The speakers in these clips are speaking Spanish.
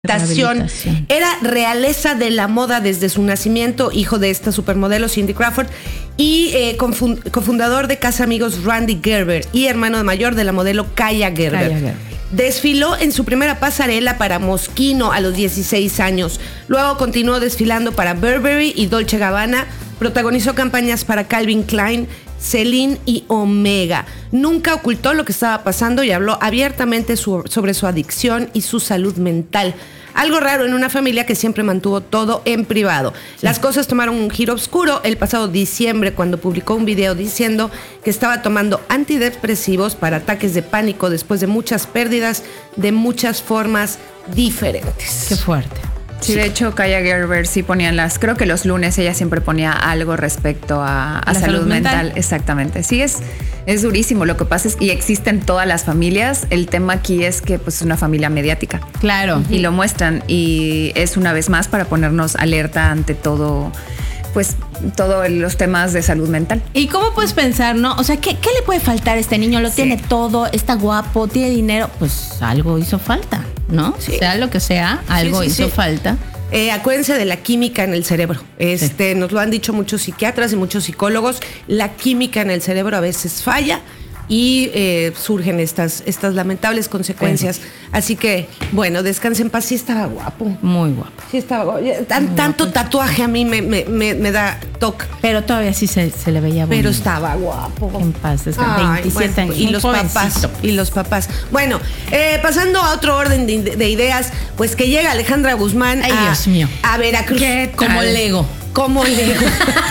Rehabilitación. Era realeza de la moda desde su nacimiento, hijo de esta supermodelo Cindy Crawford y cofundador de Casa Amigos Randy Gerber y hermano mayor de la modelo Kaia Gerber. Desfiló en su primera pasarela para Moschino a los 16 años. Luego continuó desfilando para Burberry y Dolce & Gabbana. Protagonizó campañas para Calvin Klein, Celine y Omega. Nunca ocultó lo que estaba pasando y habló abiertamente sobre su adicción y su salud mental. Algo raro en una familia que siempre mantuvo todo en privado. Sí. Las cosas tomaron un giro oscuro el pasado diciembre cuando publicó un video diciendo que estaba tomando antidepresivos para ataques de pánico después de muchas pérdidas de muchas formas diferentes. Qué fuerte. Sí, de hecho, Kaia Gerber sí ponían creo que los lunes ella siempre ponía algo respecto a salud mental. Exactamente. Sí, es durísimo. Lo que pasa es, y existen todas las familias, el tema aquí es que pues es una familia mediática. Claro. Y lo muestran y es una vez más para ponernos alerta ante todo, pues todos los temas de salud mental. ¿Y cómo puedes pensar, no? O sea, ¿qué le puede faltar a este niño? Lo tiene todo, está guapo, tiene dinero. Pues algo hizo falta, ¿no? Sí. Sea lo que sea, algo hizo falta. Acuérdense de la química en el cerebro. Nos lo han dicho muchos psiquiatras y muchos psicólogos. La química en el cerebro a veces falla y surgen estas lamentables consecuencias. Así que, bueno, descanse en paz. Sí estaba guapo. Muy guapo. Sí estaba guapo. Tanto tatuaje a mí me da toque. Pero todavía sí se le veía bonito. Pero estaba guapo. En paz, 27 años. Y los papás. Bueno, pasando a otro orden de ideas, pues que llega Alejandra Guzmán Dios mío. A Veracruz. ¿Qué tal? Como Lego. Como Lego.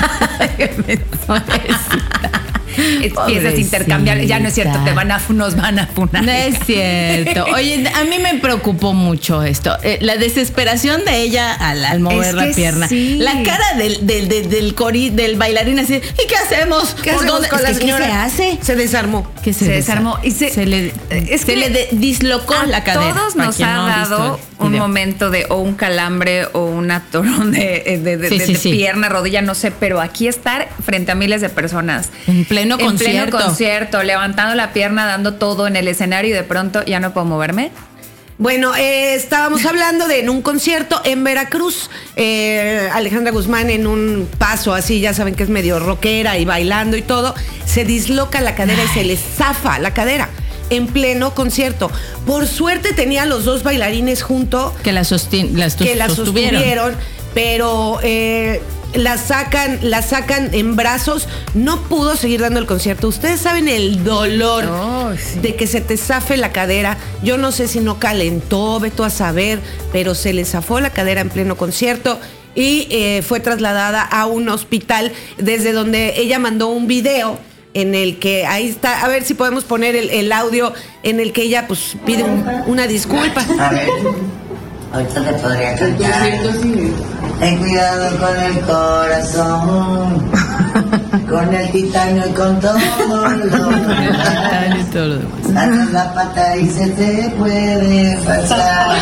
Piezas intercambiables, ya no es cierto, nos van a funar. No es cierto. Oye, a mí me preocupó mucho esto. La desesperación de ella al mover la pierna. Sí. La cara del bailarín así, ¿y qué hacemos? ¿Qué hacemos con la señora? ¿Qué se hace? Se desarmó. Se desarmó. Y se le dislocó la cadera. A todos nos ha dado un momento de un calambre o un atorón de pierna, rodilla, no sé, pero aquí estar frente a miles de personas. En pleno concierto, levantando la pierna, dando todo en el escenario y de pronto ya no puedo moverme. Bueno, estábamos hablando de en un concierto en Veracruz, Alejandra Guzmán en un paso así, ya saben que es medio rockera y bailando y todo, se disloca la cadera y se le zafa la cadera en pleno concierto. Por suerte tenía a los dos bailarines junto que la sostuvieron, pero la sacan en brazos. No pudo seguir dando el concierto. Ustedes saben el dolor de que se te zafe la cadera. Yo no sé si no calentó, veto a saber, pero se le zafó la cadera en pleno concierto y fue trasladada a un hospital desde donde ella mandó un video en el que, ahí está, a ver si podemos poner el audio en el que ella pues pide una disculpa. A ver, ahorita te podría cantar. Ten cuidado con el corazón, con el titanio y con todo lo demás. Sacas la pata y se te puede pasar.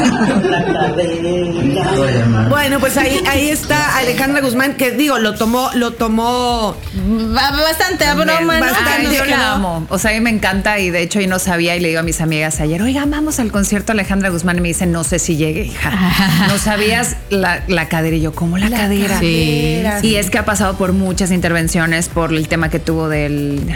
Bueno, pues ahí está Alejandra Guzmán, que digo, lo tomó bastante a broma. Yo la amo. O sea, a mí me encanta y de hecho yo no sabía y le digo a mis amigas ayer, oiga, vamos al concierto de Alejandra Guzmán y me dicen, no sé si llegue, hija. No sabías la cadera y yo, ¿cómo la cadera? Sí. Y es que ha pasado por muchas intervenciones por el tema que tuvo del